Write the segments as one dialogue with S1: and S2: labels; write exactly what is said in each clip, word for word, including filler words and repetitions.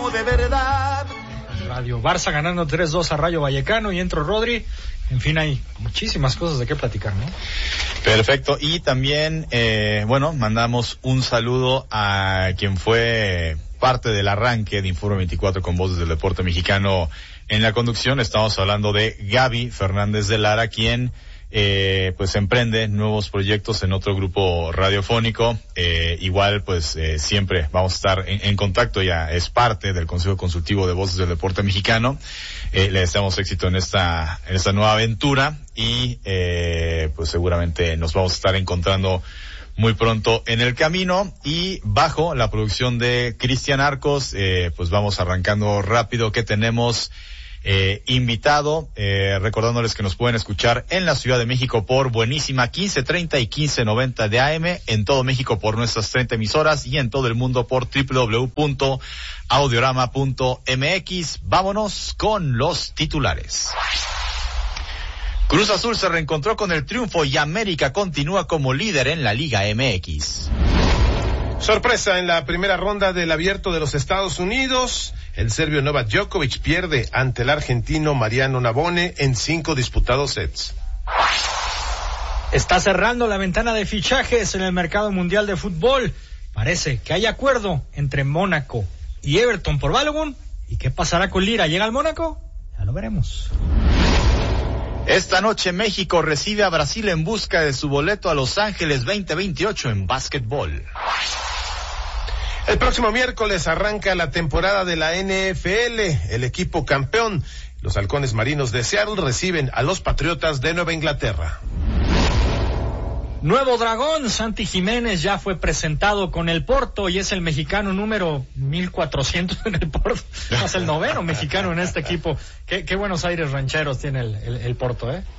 S1: quiero de verdad.
S2: Radio Barça ganando tres dos a Rayo Vallecano y entró Rodri. En fin, hay muchísimas cosas de qué platicar, ¿no?
S3: Perfecto. Y también, eh, bueno, mandamos un saludo a quien fue parte del arranque de Informe veinticuatro con Voces del Deporte Mexicano en la conducción. Estamos hablando de Gaby Fernández de Lara, quien eh, pues emprende nuevos proyectos en otro grupo radiofónico. Eh, igual, pues eh, siempre vamos a estar en, en contacto. Ya es parte del Consejo Consultivo de Voces del Deporte Mexicano. Eh, le deseamos éxito en esta en esta nueva aventura y eh, pues seguramente nos vamos a estar encontrando muy pronto en el camino. Y bajo la producción de Cristian Arcos, eh, pues vamos arrancando rápido que tenemos Eh, invitado, eh, recordándoles que nos pueden escuchar en la Ciudad de México por Buenísima quince treinta y quince noventa de A M, en todo México por nuestras treinta emisoras y en todo el mundo por doble u doble u doble u punto audiorama punto m x. Vámonos con los titulares. Cruz Azul se reencontró con el triunfo y América continúa como líder en la Liga M X.
S4: Sorpresa en la primera ronda del Abierto de los Estados Unidos. El serbio Novak Djokovic pierde ante el argentino Mariano Navone en cinco disputados sets.
S2: Está cerrando la ventana de fichajes en el mercado mundial de fútbol. Parece que hay acuerdo entre Mónaco y Everton por Balogun. ¿Y qué pasará con Lira? ¿Llega al Mónaco? Ya lo veremos.
S3: Esta noche México recibe a Brasil en busca de su boleto a Los Ángeles veinte veintiocho en básquetbol.
S4: El próximo miércoles arranca la temporada de la N F L. El equipo campeón, los Halcones Marinos de Seattle, reciben a los Patriotas de Nueva Inglaterra.
S2: Nuevo dragón, Santi Jiménez ya fue presentado con el Porto y es el mexicano número mil cuatrocientos en el Porto. Es el noveno mexicano en este equipo. Qué, qué Buenos Aires rancheros tiene el, el, el Porto, ¿eh?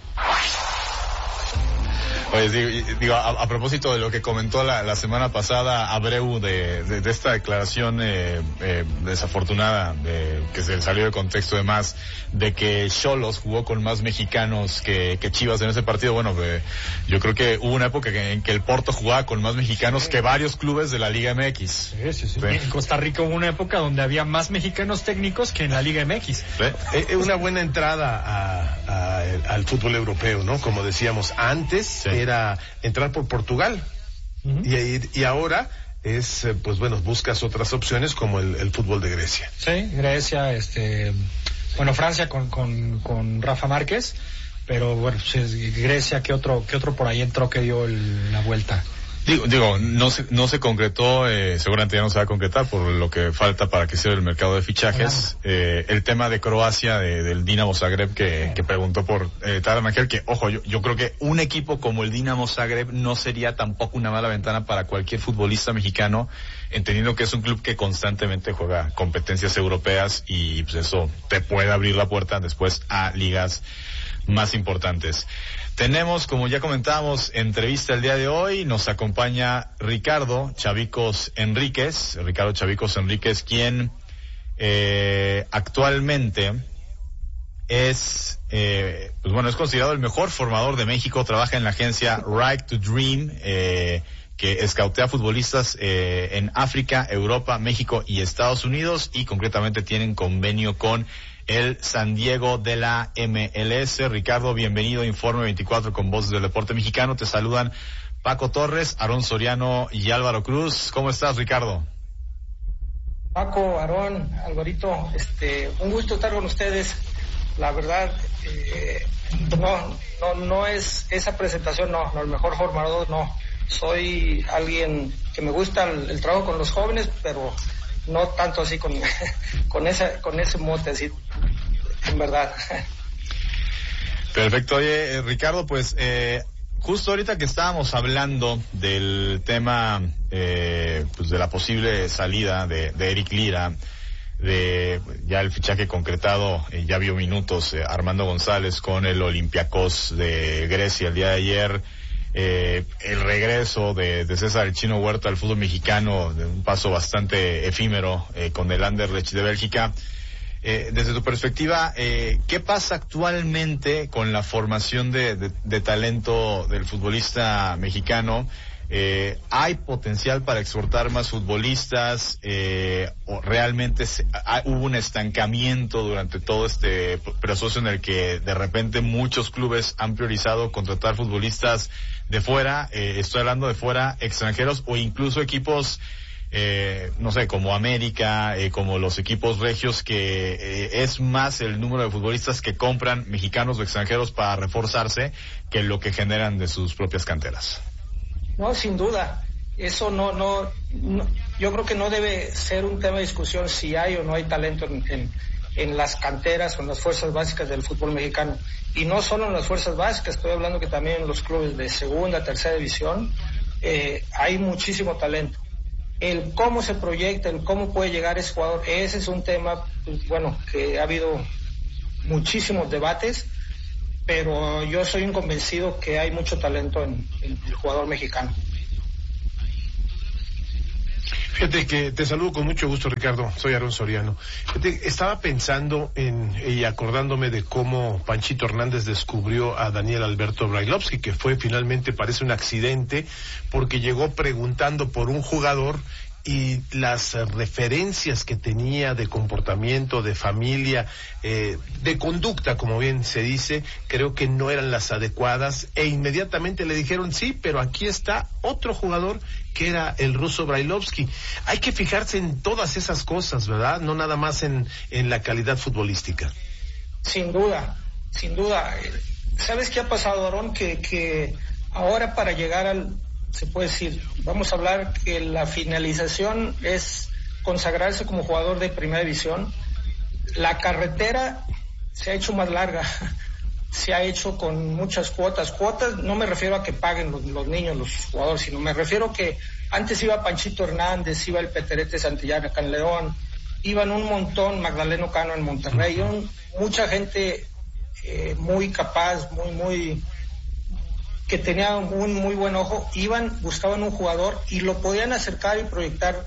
S3: Oye, digo, digo a, a propósito de lo que comentó la, la semana pasada Abreu de, de, de esta declaración eh, eh, desafortunada, de, que se salió de contexto de más, de que Xolos jugó con más mexicanos que, que Chivas en ese partido. Bueno, eh, yo creo que hubo una época que, en que el Porto jugaba con más mexicanos que varios clubes de la Liga M X.
S2: Sí, sí, sí. Sí. En Costa Rica hubo una época donde había más mexicanos técnicos que en la Liga M X.
S4: ¿Sí? Es una buena entrada a, a, al fútbol europeo, ¿no? Como decíamos antes, sí, era entrar por Portugal. Uh-huh. y, y ahora es, pues bueno, buscas otras opciones como el, el fútbol de Grecia.
S2: Sí, Grecia, este, bueno, Francia con, con, con Rafa Márquez, pero bueno, pues Grecia, ¿qué otro, qué otro por ahí entró que dio el, la vuelta?
S3: Digo, digo, no se, no se concretó, eh, seguramente ya no se va a concretar por lo que falta para que sea el mercado de fichajes. Eh, el tema de Croacia, de, del Dinamo Zagreb, que, que preguntó por eh, Tara Magel, que, ojo, yo, yo creo que un equipo como el Dinamo Zagreb no sería tampoco una mala ventana para cualquier futbolista mexicano, entendiendo que es un club que constantemente juega competencias europeas y pues eso te puede abrir la puerta después a ligas más importantes. Tenemos, como ya comentábamos, entrevista el día de hoy. Nos acompaña Ricardo Chavicos Enríquez, Ricardo Chavicos Enríquez, quien eh, actualmente es, eh, pues bueno, es considerado el mejor formador de México. Trabaja en la agencia Right to Dream, eh, que escautea futbolistas eh, en África, Europa, México y Estados Unidos, y concretamente tienen convenio con el San Diego de la M L S. Ricardo, bienvenido a Informe veinticuatro con Voces del Deporte Mexicano. Te saludan Paco Torres, Aarón Soriano y Álvaro Cruz. ¿Cómo estás, Ricardo?
S5: Paco, Aarón, Alvarito, este, un gusto estar con ustedes. La verdad, eh, no, no, no es esa presentación, no, no, el mejor formador, no. Soy alguien que me gusta el, el trabajo con los jóvenes, pero no tanto así con, con esa, con ese mote así, en verdad.
S3: Perfecto. Oye, eh, Ricardo, pues, eh, justo ahorita que estábamos hablando del tema, eh, pues de la posible salida de, de Eric Lira, de ya el fichaje concretado, eh, ya vio minutos, eh, Armando González con el Olympiacos de Grecia el día de ayer, eh, el regreso de, de César el Chino Huerta al fútbol mexicano, de un paso bastante efímero, eh, con el Anderlecht de Bélgica. Eh, desde tu perspectiva, eh, ¿qué pasa actualmente con la formación de, de, de talento del futbolista mexicano? Eh, ¿Hay potencial para exportar más futbolistas? Eh, ¿O realmente se, ha, hubo un estancamiento durante todo este proceso en el que de repente muchos clubes han priorizado contratar futbolistas de fuera? Eh, estoy hablando de fuera, extranjeros o incluso equipos, eh, no sé, como América, eh, como los equipos regios, que eh, es más el número de futbolistas que compran mexicanos o extranjeros para reforzarse que lo que generan de sus propias canteras.
S5: No, sin duda. Eso no, no, no yo creo que no debe ser un tema de discusión si hay o no hay talento en, en, en las canteras o en las fuerzas básicas del fútbol mexicano. Y no solo en las fuerzas básicas, estoy hablando que también en los clubes de segunda, tercera división, eh, hay muchísimo talento. El cómo se proyecta, el cómo puede llegar ese jugador, ese es un tema, pues, bueno, que ha habido muchísimos debates, pero yo soy un convencido que hay mucho talento en, en el jugador mexicano.
S4: Fíjate que te saludo con mucho gusto, Ricardo. Soy Aarón Soriano. Fíjate, estaba pensando en y acordándome de cómo Panchito Hernández descubrió a Daniel Alberto Brailovsky, que fue finalmente, parece un accidente, porque llegó preguntando por un jugador y las uh, referencias que tenía de comportamiento, de familia, eh, de conducta, como bien se dice, creo que no eran las adecuadas, e inmediatamente le dijeron sí, pero aquí está otro jugador que era el ruso Brailovsky. Hay que fijarse en todas esas cosas, ¿verdad? No nada más en, en la calidad futbolística.
S5: Sin duda, sin duda. ¿Sabes qué ha pasado, Aarón? Que, que ahora para llegar al, se puede decir, vamos a hablar que la finalización es consagrarse como jugador de primera división. La carretera se ha hecho más larga, se ha hecho con muchas cuotas. Cuotas, no me refiero a que paguen los, los niños, los jugadores, sino me refiero que antes iba Panchito Hernández, iba el Peterete Santillán acá en León, iban un montón, Magdaleno Cano en Monterrey, un, mucha gente eh, muy capaz, muy, muy... que tenía un muy buen ojo, iban, buscaban un jugador y lo podían acercar y proyectar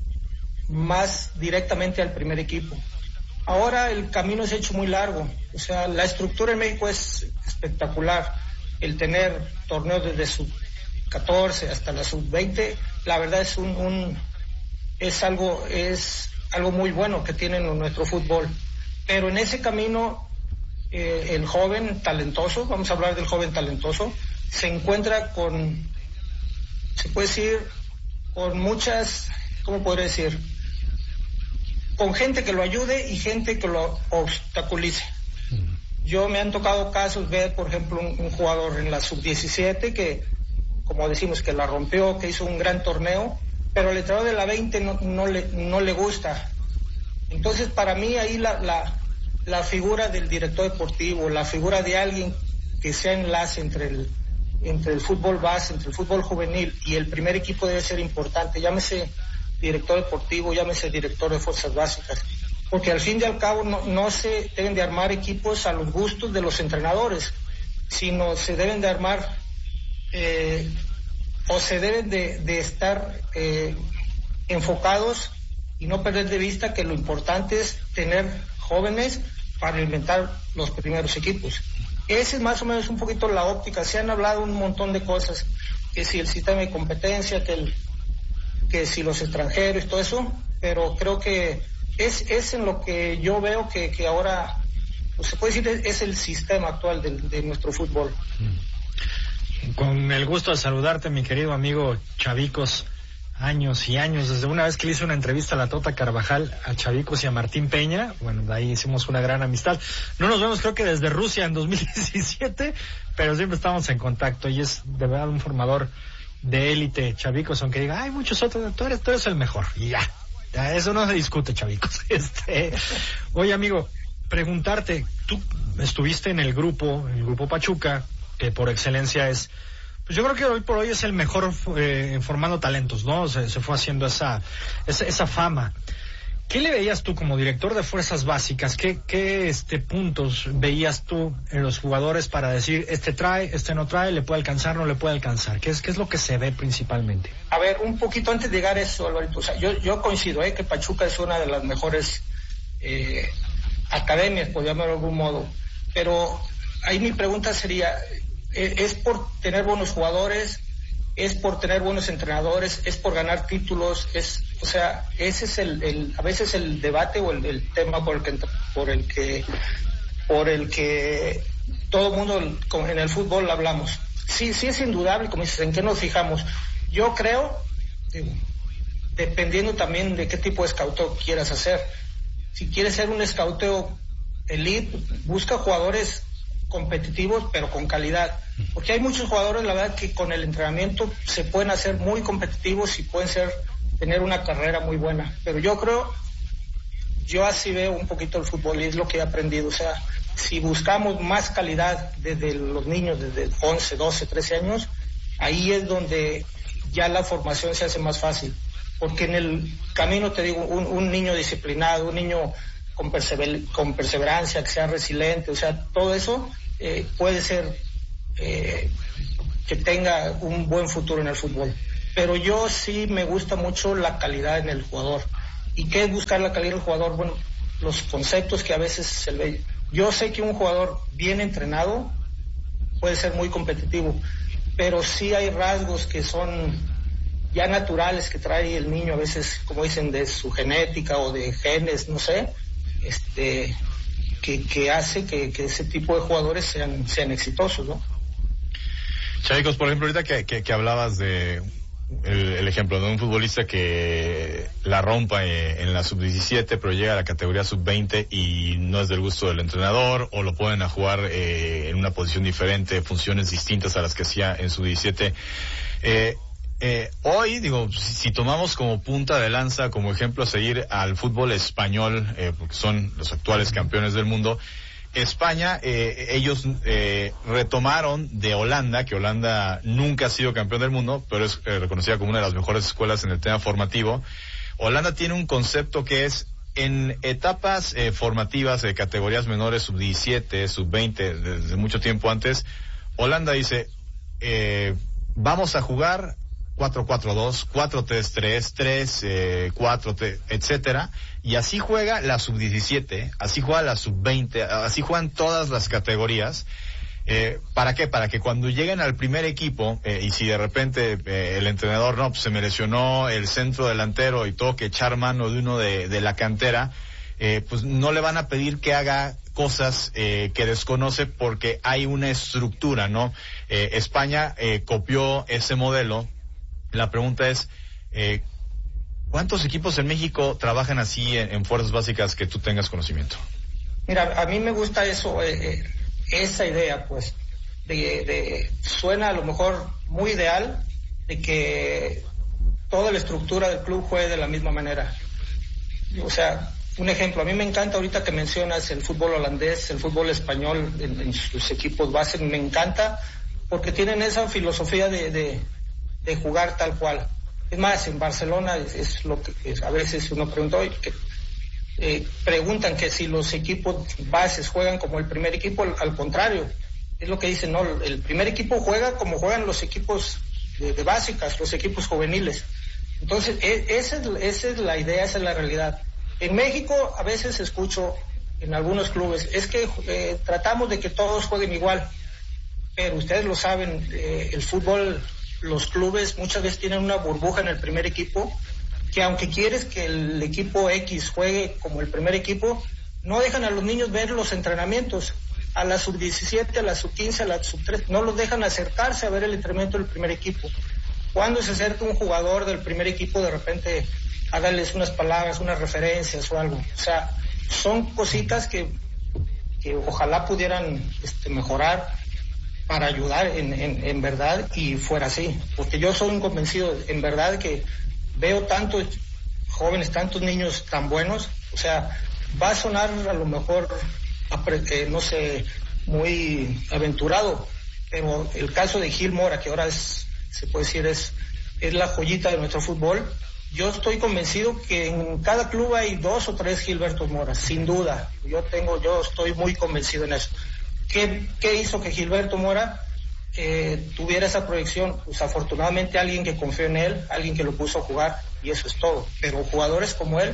S5: más directamente al primer equipo. Ahora el camino se ha hecho muy largo, o sea, la estructura en México es espectacular. El tener torneos desde sub catorce hasta la sub veinte, la verdad es un, un es algo es algo muy bueno que tiene nuestro fútbol. Pero en ese camino eh, el joven talentoso, vamos a hablar del joven talentoso, se encuentra con, se puede decir, con muchas, ¿cómo podría decir? Con gente que lo ayude y gente que lo obstaculice. Yo me han tocado casos, ver, por ejemplo, un, un jugador en la sub diecisiete que, como decimos, que la rompió, que hizo un gran torneo, pero el entrenador de la veinte no, no, le, no le gusta. Entonces, para mí, ahí la, la, la figura del director deportivo, la figura de alguien que sea enlace entre el entre el fútbol base, entre el fútbol juvenil y el primer equipo debe ser importante, llámese director deportivo, llámese director de fuerzas básicas, porque al fin y al cabo no, no se deben de armar equipos a los gustos de los entrenadores, sino se deben de armar eh, o se deben de, de estar eh, enfocados y no perder de vista que lo importante es tener jóvenes para inventar los primeros equipos. Ese es más o menos un poquito la óptica. Se han hablado un montón de cosas, que si el sistema de competencia, que el, que si los extranjeros y todo eso, pero creo que es, es en lo que yo veo que, que ahora, pues se puede decir, es el sistema actual de, de nuestro fútbol.
S2: Con el gusto de saludarte, mi querido amigo Chavicos. Años y años, desde una vez que le hice una entrevista a la Tota Carvajal, a Chavicos y a Martín Peña, bueno, de ahí hicimos una gran amistad. No nos vemos creo que desde Rusia en dos mil diecisiete, pero siempre estamos en contacto y es de verdad un formador de élite, Chavicos, aunque diga, hay muchos otros, tú eres, tú eres el mejor, y ya, ya, eso no se discute, Chavicos. Este, oye amigo, preguntarte, tú estuviste en el grupo, el grupo Pachuca, que por excelencia es, pues yo creo que hoy por hoy es el mejor eh, formando talentos, ¿no? Se, se fue haciendo esa, esa esa fama. ¿Qué le veías tú como director de fuerzas básicas? ¿Qué, qué este puntos veías tú en los jugadores para decir, este trae, este no trae, le puede alcanzar, no le puede alcanzar? ¿Qué es, qué es lo que se ve principalmente?
S5: A ver, un poquito antes de llegar a eso, Alvarito, o sea, yo, yo coincido, ¿eh? que Pachuca es una de las mejores eh, academias, por llamarlo de algún modo, pero ahí mi pregunta sería, ¿es por tener buenos jugadores? es por tener buenos entrenadores, es por ganar títulos, es, o sea, ese es el, el a veces el debate o el, el tema por el que, por el que, por el que todo el mundo en el fútbol hablamos. Sí, sí es indudable, como dices, ¿en qué nos fijamos? Yo creo, digo, dependiendo también de qué tipo de escauteo quieras hacer. Si quieres ser un escauteo elite, busca jugadores competitivos pero con calidad, porque hay muchos jugadores, la verdad, que con el entrenamiento se pueden hacer muy competitivos y pueden ser tener una carrera muy buena, pero yo creo, yo así veo un poquito el fútbol y es lo que he aprendido. O sea, si buscamos más calidad desde los niños, desde once, doce, trece años, ahí es donde ya la formación se hace más fácil, porque en el camino, te digo, un, un niño disciplinado, un niño con, persever- con perseverancia, que sea resiliente, o sea, todo eso eh, puede ser eh, que tenga un buen futuro en el fútbol. Pero yo sí me gusta mucho la calidad en el jugador. ¿Y qué es buscar la calidad del jugador? Bueno, los conceptos que a veces se ve. Yo sé que un jugador bien entrenado puede ser muy competitivo, pero sí hay rasgos que son ya naturales que trae el niño, a veces, como dicen, de su genética o de genes, no sé, este, que, que hace que, que ese tipo de jugadores sean, sean exitosos, ¿no?
S3: Chavicos, por ejemplo, ahorita que, que, que hablabas de el, el ejemplo de un futbolista que la rompa en la sub diecisiete, pero llega a la categoría sub veinte y no es del gusto del entrenador, o lo ponen a jugar eh, en una posición diferente, funciones distintas a las que hacía en sub diecisiete. Eh, eh, hoy, digo, si, si tomamos como punta de lanza, como ejemplo a seguir al fútbol español, eh, porque son los actuales campeones del mundo, España, eh, ellos eh, retomaron de Holanda, que Holanda nunca ha sido campeón del mundo, pero es eh, reconocida como una de las mejores escuelas en el tema formativo. Holanda tiene un concepto que es en etapas eh, formativas de categorías menores, sub diecisiete, sub veinte, desde mucho tiempo antes. Holanda dice, eh, vamos a jugar cuatro cuatro dos, cuatro tres tres, tres cuatro, etcétera, y así juega la sub diecisiete, así juega la sub veinte, así juegan todas las categorías. Eh, ¿Para qué? Para que cuando lleguen al primer equipo, eh, y si de repente eh, el entrenador no, pues se me lesionó el centro delantero y tengo que echar mano de uno de, de la cantera, eh, pues no le van a pedir que haga cosas eh, que desconoce, porque hay una estructura, ¿no? Eh, España eh, copió ese modelo. La pregunta es, eh, ¿cuántos equipos en México trabajan así en, en fuerzas básicas que tú tengas conocimiento?
S5: Mira, a mí me gusta eso, eh, esa idea, pues, de, de, suena a lo mejor muy ideal, de que toda la estructura del club juegue de la misma manera. O sea, un ejemplo, a mí me encanta ahorita que mencionas el fútbol holandés, el fútbol español en, en sus equipos base, me encanta, porque tienen esa filosofía de... de de jugar tal cual. Es más, en Barcelona es, es lo que es, a veces uno pregunta hoy, que eh, preguntan que si los equipos bases juegan como el primer equipo, al, al contrario, es lo que dicen, no, el primer equipo juega como juegan los equipos de, de básicas, los equipos juveniles. Entonces, e, esa, es, esa es la idea, esa es la realidad. En México, a veces escucho en algunos clubes, es que eh, tratamos de que todos jueguen igual, pero ustedes lo saben, eh, el fútbol, los clubes muchas veces tienen una burbuja en el primer equipo, que aunque quieres que el equipo X juegue como el primer equipo, no dejan a los niños ver los entrenamientos, a la sub diecisiete, a la sub quince, a la sub tres, no los dejan acercarse a ver el entrenamiento del primer equipo. Cuando se acerca un jugador del primer equipo, de repente háganles unas palabras, unas referencias o algo. O sea, son cositas que, que ojalá pudieran este, mejorar para ayudar en, en, en verdad y fuera así, porque yo soy un convencido en verdad que veo tantos jóvenes, tantos niños tan buenos. O sea, va a sonar a lo mejor eh, no sé, muy aventurado, pero el caso de Gil Mora, que ahora es, se puede decir es, es la joyita de nuestro fútbol, yo estoy convencido que en cada club hay dos o tres Gilbertos Moras, sin duda. Yo tengo, yo estoy muy convencido en eso. ¿Qué, qué hizo que Gilberto Mora eh, tuviera esa proyección? Pues afortunadamente alguien que confió en él, alguien que lo puso a jugar, y eso es todo. Pero jugadores como él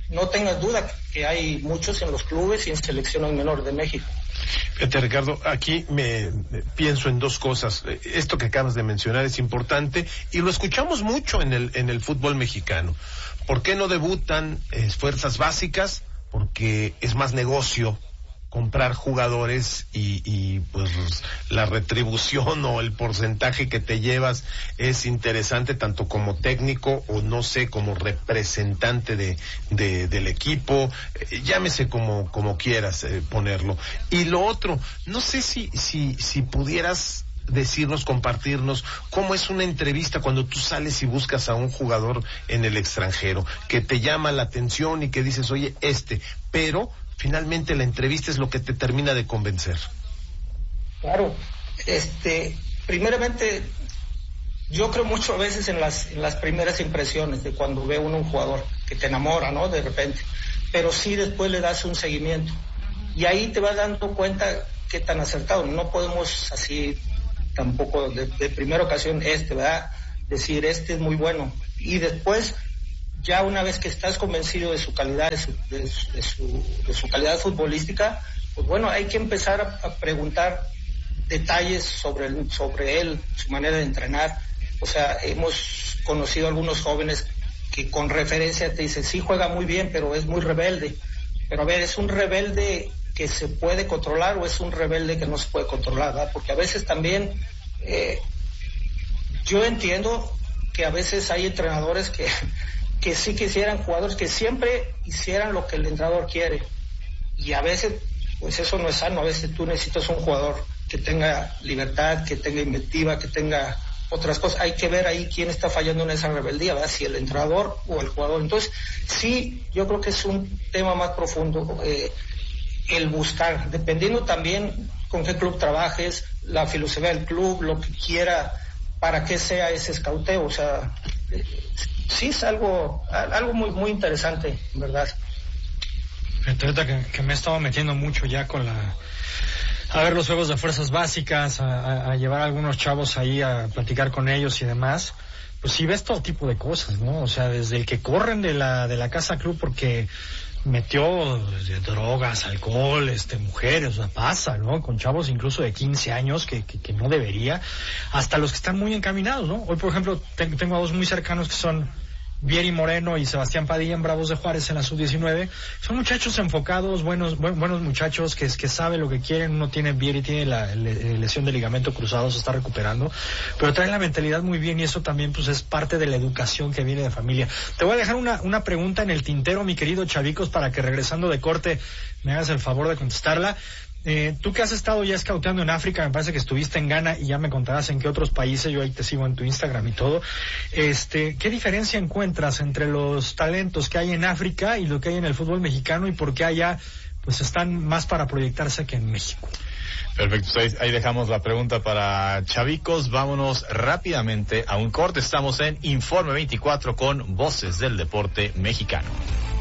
S5: no tengas duda que hay muchos en los clubes y en selecciones menores de México.
S4: Fíjate, Ricardo, aquí me, me pienso en dos cosas. Esto que acabas de mencionar es importante y lo escuchamos mucho en el en el fútbol mexicano. ¿Por qué no debutan eh, fuerzas básicas? Porque es más negocio comprar jugadores y, y pues la retribución o el porcentaje que te llevas es interesante tanto como técnico o no sé, como representante de, de del equipo, eh, llámese como como quieras eh, ponerlo. Y lo otro, no sé si si si pudieras decirnos, compartirnos cómo es una entrevista cuando tú sales y buscas a un jugador en el extranjero que te llama la atención y que dices, oye, este, pero finalmente la entrevista es lo que te termina de convencer.
S5: Claro, este, primeramente, yo creo mucho a veces en las, en las primeras impresiones de cuando ve uno un jugador que te enamora, ¿no? De repente, pero sí después le das un seguimiento y ahí te vas dando cuenta qué tan acertado. No podemos así tampoco de, de primera ocasión este, ¿verdad? Decir este es muy bueno y después ya una vez que estás convencido de su calidad, de su, de su, de su, de su calidad futbolística, pues bueno, hay que empezar a, a preguntar detalles sobre el, sobre él, su manera de entrenar. O sea, hemos conocido algunos jóvenes que con referencia te dicen, sí juega muy bien, pero es muy rebelde. Pero a ver, ¿es un rebelde que se puede controlar o es un rebelde que no se puede controlar, ¿verdad? Porque a veces también, eh, yo entiendo que a veces hay entrenadores que que sí quisieran jugadores que siempre hicieran lo que el entrenador quiere y a veces pues eso no es sano. A veces tú necesitas un jugador que tenga libertad, que tenga inventiva, que tenga otras cosas. Hay que ver ahí quién está fallando en esa rebeldía, ¿verdad? Si el entrenador o el jugador. Entonces sí, yo creo que es un tema más profundo, eh, el buscar, dependiendo también con qué club trabajes, la filosofía del club, lo que quiera, para que sea ese escauteo. O sea, eh, sí es algo algo muy muy interesante, ¿verdad?
S2: Ahorita que, que me he estado metiendo mucho ya con la a ver los juegos de fuerzas básicas, a, a, a llevar a algunos chavos ahí a platicar con ellos y demás, pues sí ves todo tipo de cosas, ¿no? O sea, desde el que corren de la de la casa club porque metió desde drogas, alcohol, este, mujeres, o sea, pasa, ¿no? Con chavos incluso de quince años que, que, que no debería, hasta los que están muy encaminados, ¿no? Hoy, por ejemplo, tengo, tengo a dos muy cercanos que son Vieri Moreno y Sebastián Padilla en Bravos de Juárez en la sub diecinueve. Son muchachos enfocados, buenos bu buenos muchachos que, que saben lo que quieren. Uno tiene, Vieri tiene la le, lesión de ligamento cruzado, se está recuperando, pero trae la mentalidad muy bien y eso también pues es parte de la educación que viene de familia. Te voy a dejar una, una pregunta en el tintero, mi querido Chavicos, para que regresando de corte me hagas el favor de contestarla. Eh, tú que has estado ya escauteando en África, me parece que estuviste en Ghana y ya me contarás en qué otros países, yo ahí te sigo en tu Instagram y todo. Este, ¿qué diferencia encuentras entre los talentos que hay en África y lo que hay en el fútbol mexicano y por qué allá pues están más para proyectarse que en México?
S3: Perfecto, ahí, ahí dejamos la pregunta para Chavicos. Vámonos rápidamente a un corte. Estamos en Informe veinticuatro con Voces del Deporte Mexicano.